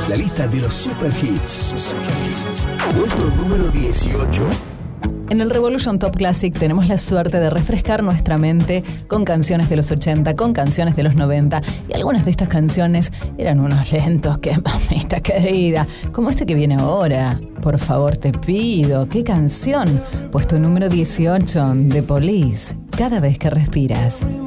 la lista de los super hits. Puesto número 18. En el Revolution Top Classic tenemos la suerte de refrescar nuestra mente con canciones de los 80, con canciones de los 90, y algunas de estas canciones eran unos lentos que, mamita querida, como este que viene ahora. Por favor te pido, ¿qué canción? Puesto número 18, The Police, Cada vez que respiras.